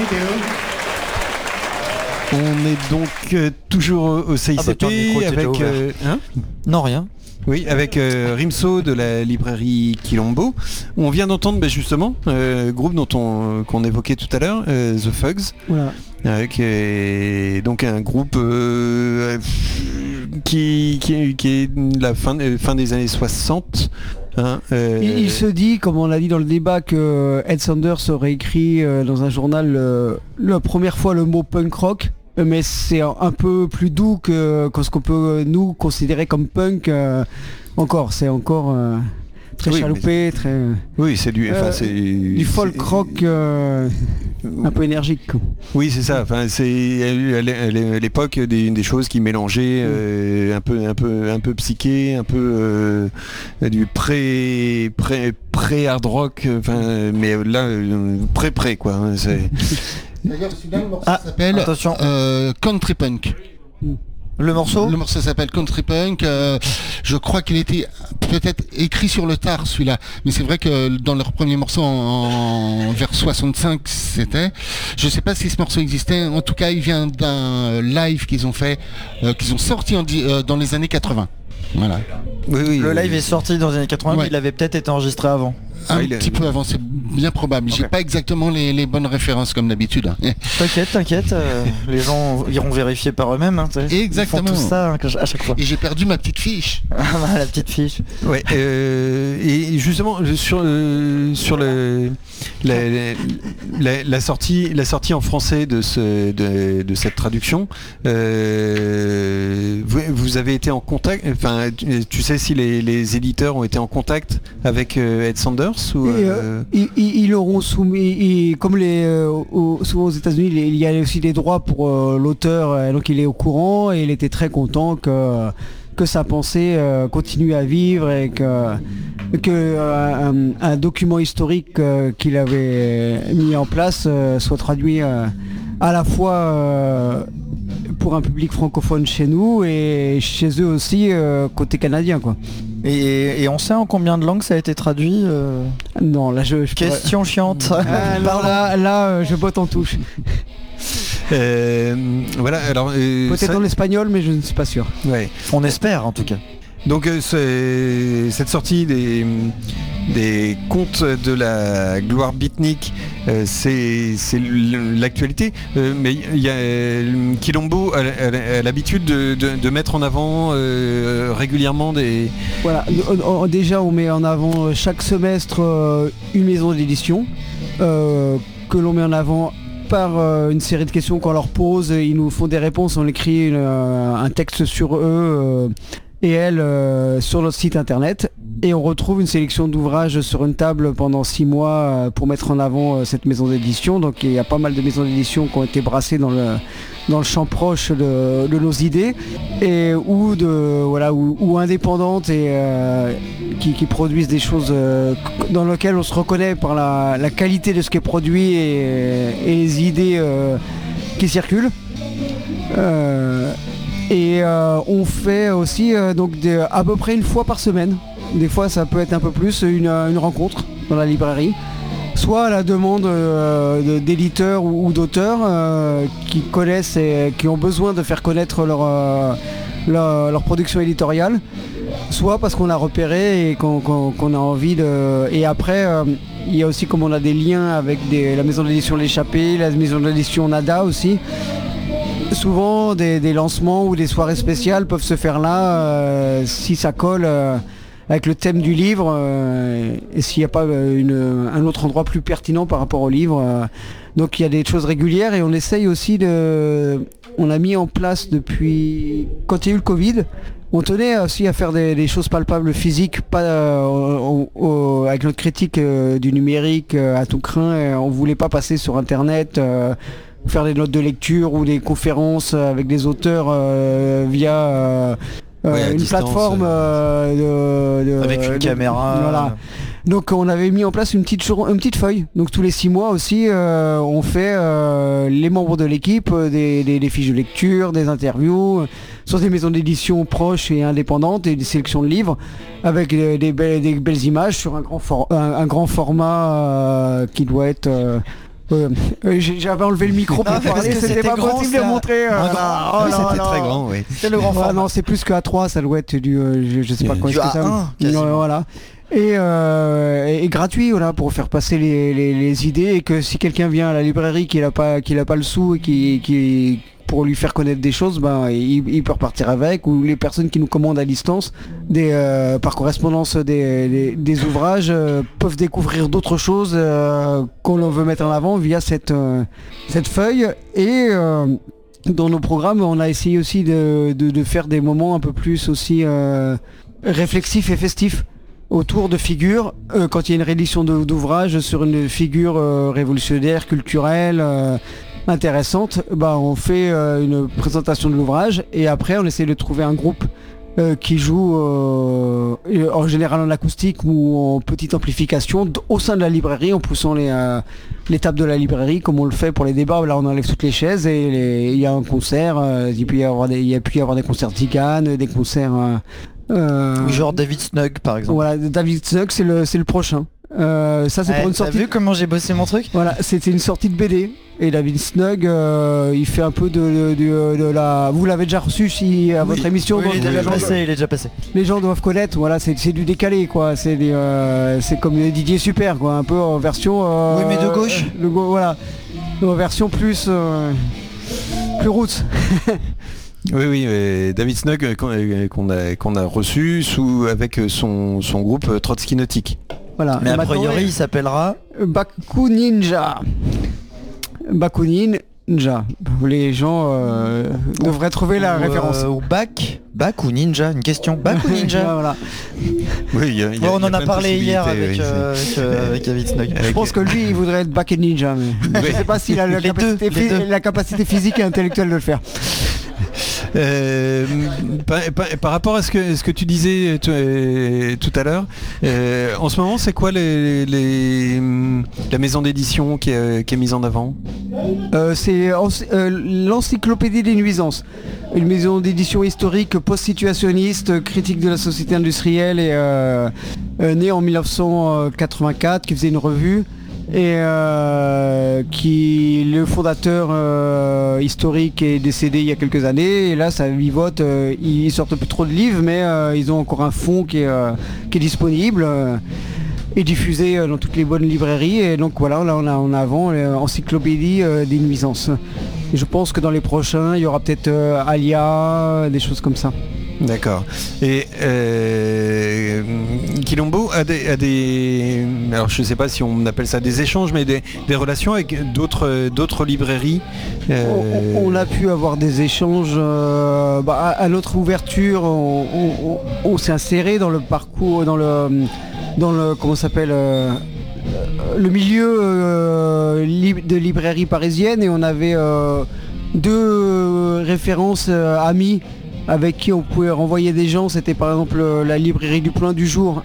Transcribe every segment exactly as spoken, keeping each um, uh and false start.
On est donc euh, toujours au C I C P ah bah, avec euh, hein non rien. Oui, avec euh, Rimso de la librairie Quilombo. On vient d'entendre bah, justement euh, groupe dont on qu'on évoquait tout à l'heure, euh, The Fugs. Voilà. Euh, qui est donc un groupe euh, qui, qui, qui est la fin, fin des années soixante. Hein, euh... il, il se dit, comme on l'a dit dans le débat, que Ed Sanders aurait écrit euh, dans un journal euh, la première fois le mot punk rock. Mais c'est un peu plus doux que, que ce qu'on peut nous considérer comme punk. Euh, encore, c'est encore euh, très oui, chaloupé, très. Oui, c'est du, euh, c'est du folk rock euh, un peu énergique. Oui, c'est ça. Enfin, c'est à l'époque des, des choses qui mélangeaient euh, un peu, un peu, un peu psyché, un peu euh, du pré, pré, pré hard rock. Enfin, mais là, pré pré quoi. Hein, c'est. D'ailleurs, celui-là, le morceau ah, s'appelle euh, Country Punk. Le morceau Le morceau s'appelle Country Punk. Euh, je crois qu'il était peut-être écrit sur le tard, celui-là. Mais c'est vrai que dans leur premier morceau, en, en vers soixante-cinq, c'était. Je ne sais pas si ce morceau existait. En tout cas, il vient d'un live qu'ils ont fait, euh, qu'ils ont sorti en, euh, dans les années quatre-vingts. Voilà. Oui, oui, le live oui. est sorti dans les années quatre-vingts, ouais. Mais il avait peut-être été enregistré avant. Un ah, petit a... peu avant, c'est bien probable. Okay. J'ai pas exactement les, les bonnes références comme d'habitude. Hein. T'inquiète, t'inquiète. Euh, les gens iront vérifier par eux-mêmes. Hein, exactement. Ils font tout ça hein, à chaque fois. Et j'ai perdu ma petite fiche. La petite fiche. Ouais. Euh, et justement sur euh, sur le la, la, la sortie la sortie en français de ce de, de cette traduction. Euh, vous, vous avez été en contact. Enfin, tu, tu sais si les, les éditeurs ont été en contact avec euh, Ed Sanders. Ou, et, euh, ils, ils l'auront soumis, et, comme les, euh, au, souvent aux États-Unis, il y a aussi des droits pour euh, l'auteur, euh, donc il est au courant et il était très content que, que sa pensée euh, continue à vivre et que, que euh, un, un document historique euh, qu'il avait mis en place euh, soit traduit euh, à la fois euh, pour un public francophone chez nous et chez eux aussi euh, côté canadien, quoi. Et, et on sait en combien de langues ça a été traduit euh... Non, là je... je Question pourrais... chiante. Ah, alors là, là euh, je botte en touche. Euh, voilà, alors... Euh, Peut-être ça... en espagnol, mais je ne suis pas sûr. Ouais. On espère, en tout cas. Donc euh, cette sortie des, des contes de la gloire beatnik, euh, c'est l'actualité, euh, mais il y a euh, Quilombo a, a, a l'habitude de, de, de mettre en avant euh, régulièrement des... Voilà, on, on, déjà on met en avant chaque semestre euh, une maison d'édition euh, que l'on met en avant par euh, une série de questions qu'on leur pose, ils nous font des réponses, on écrit une, euh, un texte sur eux euh, et elles euh, sur notre site internet et on retrouve une sélection d'ouvrages sur une table pendant six mois euh, pour mettre en avant euh, cette maison d'édition. Donc il y a pas mal de maisons d'édition qui ont été brassées dans le, dans le champ proche de, de nos idées et ou, de, voilà, ou, ou indépendantes et euh, qui, qui produisent des choses euh, dans lesquelles on se reconnaît par la, la qualité de ce qui est produit et, et les idées euh, qui circulent. Euh, Et euh, on fait aussi euh, donc des, à peu près une fois par semaine. Des fois ça peut être un peu plus, une, une rencontre dans la librairie. Soit à la demande euh, d'éditeurs ou, ou d'auteurs euh, qui connaissent et qui ont besoin de faire connaître leur, euh, leur, leur production éditoriale. Soit parce qu'on l'a repéré et qu'on qu'on, qu'on a envie de... Et après, euh, il y a aussi comme on a des liens avec des, la maison d'édition L'Échappée, la maison d'édition Nada aussi. Souvent des, des lancements ou des soirées spéciales peuvent se faire là euh, si ça colle euh, avec le thème du livre euh, et s'il n'y a pas une, un autre endroit plus pertinent par rapport au livre. Euh. Donc il y a des choses régulières et on essaye aussi de... On a mis en place depuis... Quand il y a eu le Covid, on tenait aussi à faire des, des choses palpables physiques, pas euh, au, au, avec notre critique euh, du numérique euh, à tout crin. Et on ne voulait pas passer sur Internet... Euh, faire des notes de lecture ou des conférences avec des auteurs euh, via euh, ouais, une distance, plateforme euh, de, de, avec une de, caméra. Voilà. Donc on avait mis en place une petite, une petite feuille. Donc tous les six mois aussi, euh, on fait euh, les membres de l'équipe, des, des, des fiches de lecture, des interviews, sur des maisons d'édition proches et indépendantes et des sélections de livres avec des, des, belles, des belles images sur un grand, for, un, un grand format euh, qui doit être... Euh, Euh, euh, j'ai- J'avais enlevé le micro pour Non, mais parce parler, que c'était c'était pas grand, possible de ça. montrer. euh, Ah, voilà. non, Oh là C'était là. très grand, oui. C'était le grand Ouais, format. non, c'est plus qu'A trois, ça doit être du, euh, je, je sais pas Du quoi. est-ce que A ça- un, quasiment. Ouais, voilà. Et, euh, et, et gratuit, voilà, pour faire passer les, les- les idées, et que si quelqu'un vient à la librairie qui n'a pas, qui n'a pas le sou et qui, qui pour lui faire connaître des choses, ben il, il peut repartir avec, ou les personnes qui nous commandent à distance, des, euh, par correspondance des, des- des ouvrages, euh, peuvent découvrir d'autres choses euh, qu'on veut mettre en avant via cette, euh, cette feuille. Et euh, dans nos programmes, on a essayé aussi de, de- de faire des moments un peu plus aussi euh, réflexifs et festifs autour de figures, euh, quand il y a une réédition de- d'ouvrage sur une figure euh, révolutionnaire, culturelle, euh, intéressante, bah, on fait euh, une présentation de l'ouvrage, et après on essaie de trouver un groupe euh, qui joue euh, en général en acoustique ou en petite amplification d- au sein de la librairie, en poussant les, euh, les tables de la librairie, comme on le fait pour les débats. Là on enlève toutes les chaises et les- il y a un concert, euh, il peut y avoir des, il y a pu y avoir des concerts Tigane, des concerts euh, euh, Ou genre David Snug par exemple. voilà, David Snug c'est le, c'est le prochain. Euh, ça c'est Ouais, pour une t'as sortie. vu comment j'ai bossé mon truc? Voilà, c'était une sortie de B D. Et David Snug, euh, il fait un peu de, de- de- de la... Vous l'avez déjà reçu si à votre émission, Oui, donc il est les, déjà gens, passé, il est déjà passé. les gens doivent connaître. Voilà, c'est c'est du décalé, quoi. C'est des, euh, c'est comme Didier Super, quoi, un peu en version. euh, Oui, mais de gauche. Le go- voilà, en version plus euh, plus roots. Oui, oui, euh, David Snug euh, qu'on euh, qu'on a, qu'on a reçu sous, avec euh, son, son groupe euh, Trotsky Nautique. Voilà. Mais Et a maintenant, priori il s'appellera... Baku Ninja. Baku Ninja. Les gens euh, devraient trouver la ou, référence. euh, ou Bac Bac ou Ninja, une question. Bac ou Ninja? Voilà. Oui, il y a- il y a- Ouais, on il y a en plein a de parlé hier avec, possibilités, oui, euh, avec, euh, avec David Snug. Je Avec- pense que lui, il voudrait être Back and Ninja, mais je sais pas s'il a la Les capacité, deux, les phy- deux. la capacité physique et intellectuelle de le faire. Euh, par, par- par rapport à ce que, ce que tu disais tout, euh, tout à l'heure, euh, en ce moment, c'est quoi les, les- la maison d'édition qui est, qui est mise en avant? Euh, c'est en- euh, l'encyclopédie des nuisances, une maison d'édition historique post-situationniste, critique de la société industrielle, et euh, euh, née en mille neuf cent quatre-vingt-quatre, qui faisait une revue. Et euh, qui le fondateur euh, historique est décédé il y a quelques années, et là ça vivote, euh, ils sortent plus trop de livres, mais euh, ils ont encore un fonds qui est, euh, qui est disponible euh, et diffusé euh, dans toutes les bonnes librairies, et donc voilà, là on a en avant l'encyclopédie euh, des nuisances. Et je pense que dans les prochains il y aura peut-être euh, Alia, des choses comme ça. D'accord. Et euh, Quilombo a des, a des... Alors je ne sais pas si on appelle ça des échanges, mais des, des relations avec d'autres d'autres librairies. euh, On, on a pu avoir des échanges euh, bah, à, à notre ouverture, on, on- on- on s'est inséré dans le parcours, dans le, dans le comment ça s'appelle, euh, le milieu euh, lib- de librairie parisienne, et on avait euh, deux références euh, amies avec qui on pouvait renvoyer des gens. C'était par exemple euh, la librairie du Plein du Jour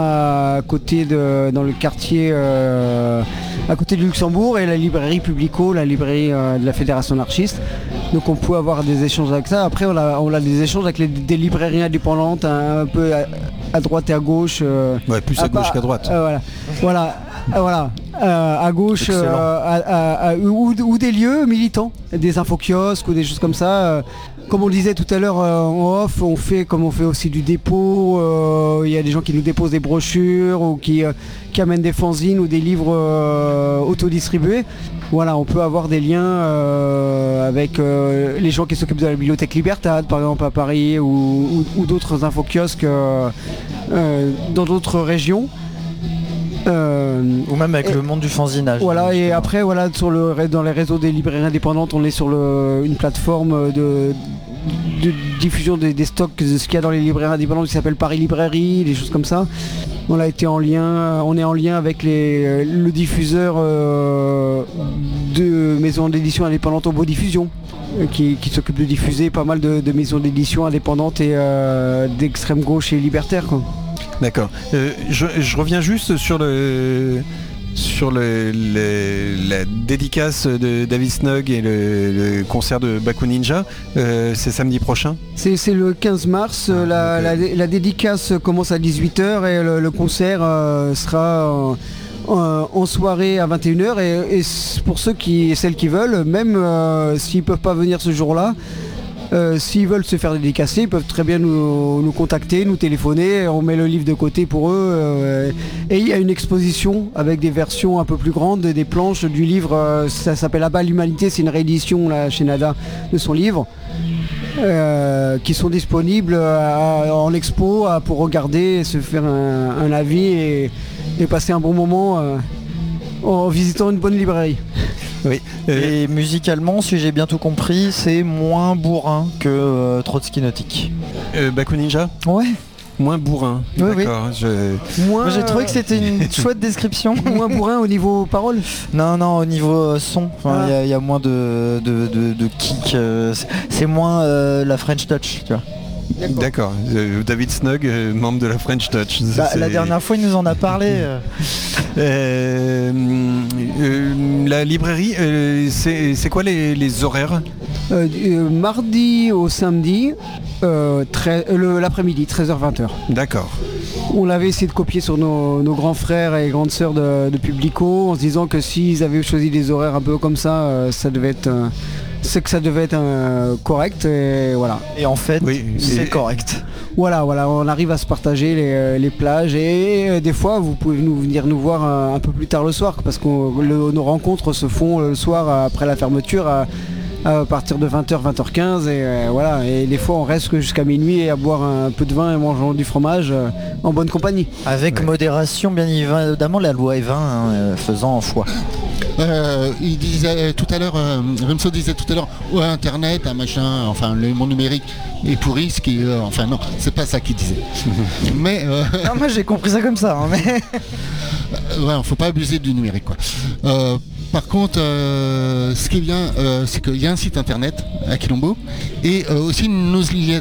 à côté de, dans le quartier euh, à côté du Luxembourg, et la librairie Publico, la librairie euh, de la Fédération anarchiste. Donc on pouvait avoir des échanges avec ça. Après on a, on a des échanges avec les- des librairies indépendantes, un, un peu à, à droite et à gauche. euh, ouais, plus à ah, gauche bah, qu'à droite. euh, voilà, voilà, euh, voilà. Euh, à gauche, Excellent. euh, à- à- à- ou, ou des lieux militants, des infokiosques ou des choses comme ça. euh, Comme on le disait tout à l'heure euh, en off, on fait comme on fait aussi du dépôt. euh, Il y a des gens qui nous déposent des brochures ou qui, euh, qui amènent des fanzines ou des livres euh, autodistribués. Voilà, on peut avoir des liens euh, avec euh, les gens qui s'occupent de la bibliothèque Libertad, par exemple à Paris, ou, ou- ou d'autres infokiosques euh, euh, dans d'autres régions. Euh, Ou même avec Et- le monde du fanzinage. voilà, et justement. après, voilà, sur le, ré- dans les réseaux des librairies indépendantes, on est sur le, une plateforme de, de diffusion des, des stocks de ce qu'il y a dans les librairies indépendantes qui s'appelle Paris Librairie, des choses comme ça. On a été en lien, on est en lien avec les, le diffuseur euh, de maisons d'édition indépendantes Homo Diffusion, euh, qui, qui s'occupe de diffuser pas mal de, de maisons d'édition indépendantes et euh, d'extrême gauche et libertaire, quoi. D'accord. Euh, je, je reviens juste sur le sur le, le- la dédicace de David Snug et le, le concert de Baku Ninja. Euh, c'est samedi prochain. C'est c'est le quinze mars, euh, la, donc, la- la dédicace commence à dix-huit heures, et le, le concert euh, sera en, euh, en soirée à vingt et une heures et, et pour ceux qui, celles qui veulent, même euh, s'ils peuvent pas venir ce jour-là, euh, s'ils veulent se faire dédicacer, ils peuvent très bien nous, nous contacter, nous téléphoner, on met le livre de côté pour eux euh, et il y a une exposition avec des versions un peu plus grandes, des planches du livre, euh, ça s'appelle Là-bas l'humanité, c'est une réédition là, chez Nada de son livre. Euh, qui sont disponibles à, en expo à, pour regarder, se faire un, un avis et, et passer un bon moment euh, en visitant une bonne librairie. Oui. Euh, et musicalement, si j'ai bien tout compris, c'est moins bourrin que euh, Trotsky Nautique. Euh, Baku Ninja ? Ouais. Moins bourrin. Oui, D'accord. oui. Je... Moins, Moi j'ai trouvé que c'était une chouette description. Moins bourrin au niveau parole. Non, non, au niveau euh, son, il enfin, ah. y, y a moins de, de, de, de kick. Euh, c'est moins euh, la French Touch, tu vois. D'accord. D'accord. Euh, David Snug, euh, membre de la French Touch. Bah, la dernière fois, il nous en a parlé. Euh. Euh, euh, la librairie, euh, c'est quoi les, les horaires ? euh, euh, Mardi au samedi, euh, l'après-midi, treize heures vingt heures. D'accord. On l'avait essayé de copier sur nos, nos grands frères et grandes sœurs de, de Publico en se disant que s'ils avaient choisi des horaires un peu comme ça, euh, ça devait être... Euh, c'est que ça devait être euh, correct et voilà. Et en fait, oui, c'est et... correct. Voilà, voilà, on arrive à se partager les, les plages et euh, des fois vous pouvez nous venir nous voir un, un peu plus tard le soir parce que nos rencontres se font le soir après la fermeture à, à partir de vingt heures, vingt heures quinze et euh, voilà. Et des fois on reste jusqu'à minuit à boire un peu de vin et mangeant du fromage euh, en bonne compagnie. Avec ouais. modération, bien évidemment, la loi Evin hein, faisant en foi. Euh, il disait tout à l'heure, euh, Remso disait tout à l'heure, ouais, Internet, un machin, enfin le monde numérique est pourri, ce qui, euh, enfin non, c'est pas ça qu'il disait. mais euh, non, moi j'ai compris ça comme ça. Hein, mais ouais, faut pas abuser du numérique quoi. Euh, par contre, euh, ce qui est bien, euh, c'est qu'il y a un site internet à Quilombo et euh, aussi une newsletter.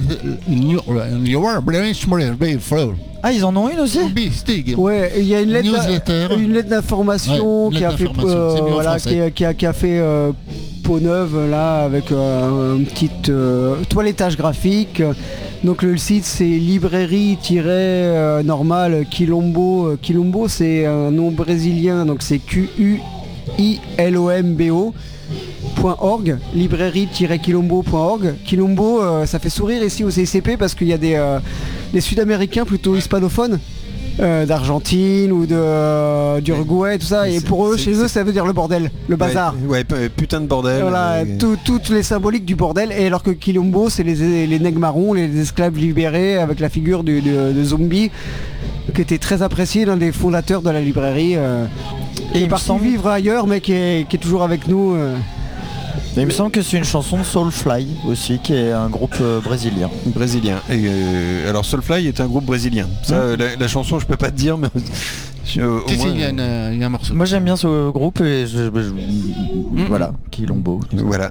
Ah, ils en ont une aussi ? Ouais, il y a une lettre, une lettre d'information ouais, qui, euh, voilà, qui, qui, a, qui a fait euh, peau neuve là avec euh, un petit euh, toilettage graphique. Donc le site c'est librairie-normal Quilombo. Quilombo c'est un nom brésilien, donc c'est Q U I L O M B O. .org, librairie-quilombo point org. Quilombo, euh, ça fait sourire ici au C I C P parce qu'il y a des, euh, des Sud-Américains plutôt hispanophones euh, d'Argentine ou de euh, d'Uruguay, tout ça. Et pour eux, chez eux, ça veut dire le bordel, le bazar. Ouais, ouais putain de bordel. Voilà, et... tout, toutes les symboliques du bordel. Et alors que Quilombo, c'est les, les nègres marrons, les esclaves libérés avec la figure du, de, de zombie qui était très apprécié, l'un des fondateurs de la librairie. Euh, et il est parti semble... vivre ailleurs, mais qui est, qui est toujours avec nous. Euh, Mais il me semble que c'est une chanson de Soulfly aussi, qui est un groupe euh, brésilien. Brésilien. Et euh, alors Soulfly est un groupe brésilien. Ça, mmh. la, la chanson, je peux pas te dire, mais euh, au moins, il y, euh, y a un morceau. Moi, j'aime bien ce groupe et je, je, je, mmh. voilà, Quilombo. Voilà.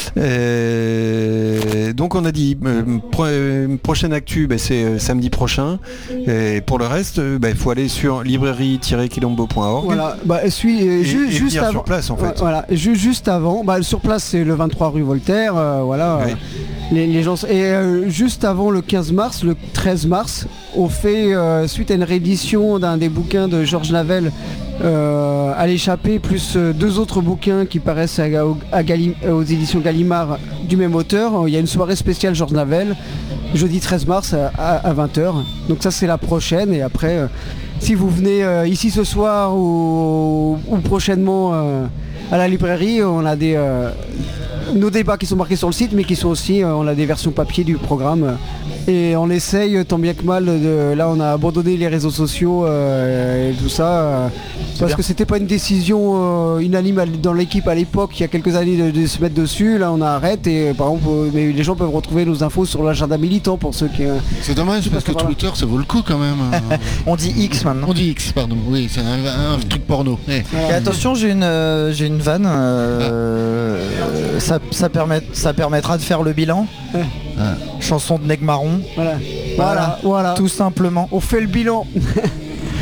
Euh, donc on a dit euh, pro, euh, prochaine actu, bah, c'est euh, samedi prochain. Et pour le reste, il bah, faut aller sur librairie-quilombo point org. Voilà. Bah, suis, euh, et, ju- et juste avant. Sur place, en fait. Voilà. Ju- juste avant. Bah, sur place, c'est le vingt-trois rue Voltaire. Euh, voilà. Oui. Les, les gens. Et euh, juste avant le quinze mars, le treize mars, on fait euh, suite à une réédition d'un des bouquins de Georges Lavelle. Euh, à l'échappée, plus euh, deux autres bouquins qui paraissent à, à Galim, aux éditions Gallimard du même auteur. Il y a une soirée spéciale Georges Lavelle, jeudi treize mars à, à, à vingt heures. Donc ça c'est la prochaine. Et après, euh, si vous venez euh, ici ce soir ou, ou prochainement euh, à la librairie, on a des, euh, nos débats qui sont marqués sur le site, mais qui sont aussi, euh, on a des versions papier du programme. Euh, et on essaye tant bien que mal de, là on a abandonné les réseaux sociaux euh, et tout ça euh, parce bien. Que c'était pas une décision euh, unanime dans l'équipe à l'époque il y a quelques années de, de se mettre dessus. Là on arrête et par exemple euh, mais les gens peuvent retrouver nos infos sur l'agenda militant pour ceux qui euh, c'est dommage parce que voilà. Twitter ça vaut le coup quand même. On dit X maintenant. On dit X pardon, oui c'est un, un truc porno. Ouais. Et attention j'ai une, euh, j'ai une vanne euh, ah. ça, ça, permet, ça permettra de faire le bilan. Ouais. Ah. Chanson de Nègre Marron. Voilà. Voilà. Voilà. Tout simplement. On fait le bilan.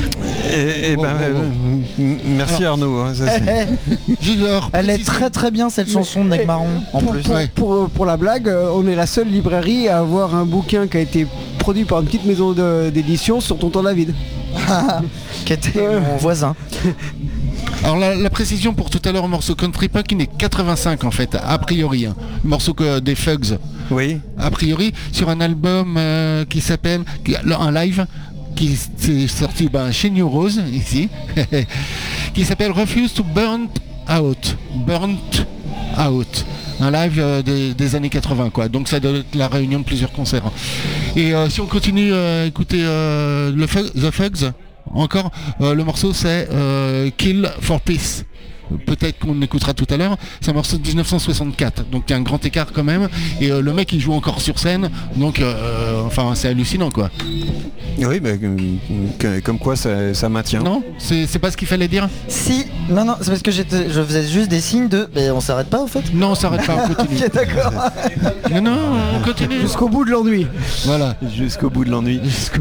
Et, et ben, euh, m- merci Arnaud. hein, ça, c'est- Junior, Elle est précise- très très bien cette chanson de Nec Marron en pour, plus. pour- Ouais. pour- pour la blague, euh, on est la seule librairie à avoir un bouquin qui a été produit par une petite maison de- d'édition sur Tonton David. Qui était mon voisin. Alors la, la précision pour tout à l'heure, morceau Country Punk, il est quatre-vingt-cinq en fait, a priori. Hein. Morceau que des Fugs, Oui. a priori, sur un album euh, qui s'appelle, qui- un live qui s'est sorti ben, chez New Rose, ici, qui s'appelle Refuse to Burn Out. Burnt Out. Un live euh, des, des années quatre-vingts, quoi. Donc ça doit être la réunion de plusieurs concerts. Et euh, si on continue à écouter euh, le Fu- The Fugs, encore, euh, le morceau c'est euh, Kill for Peace. Peut-être qu'on écoutera tout à l'heure. C'est un morceau de dix-neuf cent soixante-quatre, donc il y a un grand écart quand même. Et euh, le mec il joue encore sur scène, donc euh, enfin c'est hallucinant quoi. Oui, bah, euh, que- comme quoi ça, ça maintient. Non, c'est c'est pas ce qu'il fallait dire. Si, non, non, c'est parce que j'étais, je faisais juste des signes de. Mais on s'arrête pas en fait. Non, on s'arrête pas, on continue. Ok, d'accord. Non, non, on continue. Jusqu'au bout de l'ennui. Voilà. Jusqu'au bout de l'ennui.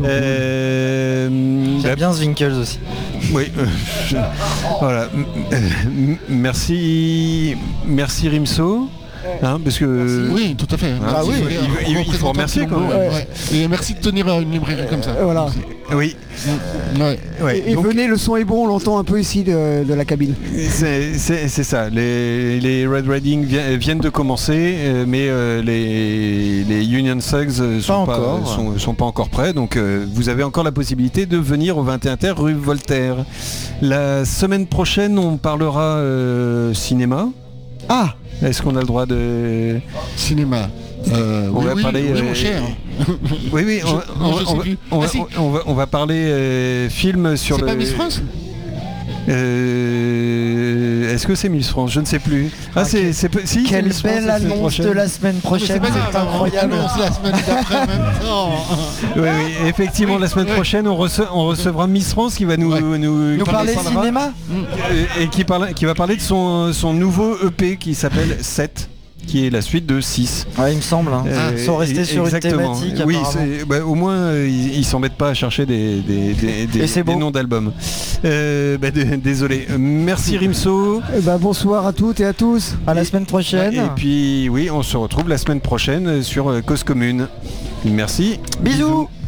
Euh, J'aime bah, bien Zwinkels aussi. oui. euh, je- voilà. M- euh, m- merci, merci Rimso. Hein, parce que. Oui, tout à fait. Ah Merci, oui, Sophie, il- il- en il faut remercier, représentant quand de même. Lombo, ouais. Et merci de tenir une librairie comme ça. Euh, voilà. Oui. Ouais. Ouais, Et, et donc, venez, le son est bon, on l'entend un peu ici de, de la cabine. c'est c'est- c'est ça. Les, les Red Riding vi- viennent de commencer, euh, mais euh, les, les Union Thugs euh, sont pas, encore. sont, sont pas encore prêts. Donc euh, vous avez encore la possibilité de venir au vingt et un Terre rue Voltaire. La semaine prochaine, on parlera euh, cinéma. Ah, Est-ce qu'on a le droit de... Cinéma. Euh, On oui, va oui, parler, oui, euh, mon cher. Oui, oui, on, Je- va- non, on va- je sais on va- plus. on va- Ah, si. on va- on va parler euh, film sur C'est le... pas Miss France Euh, Est-ce que c'est Miss France? Je ne sais plus. Ah, c'est... c'est peu- si, c'est Quelle Miss France, belle la semaine annonce prochaine. de la semaine prochaine. C'est pas grave, C'est incroyable. on annonce la semaine d'après en même temps. Oui, oui, effectivement, la semaine oui. prochaine, on, rece- on recevra Miss France qui va nous... Ouais. nous, Nous parler parlera- cinéma et, et qui, parle, qui va parler de son, son nouveau E P qui s'appelle sept, qui est la suite de six. Ouais, il me semble. hein. Euh, Ils sont restés sur exactement. une thématique. Oui, apparemment. c'est- bah, au moins euh, ils ils s'embêtent pas à chercher des, des, des- des- Et c'est des beau. noms d'albums. Euh, bah, d- désolé. Euh, Merci Rimso. eh ben, bonsoir à toutes et à tous. À la semaine prochaine. Et puis oui, on se retrouve la semaine prochaine sur euh, Cause Commune. Merci. Bisous.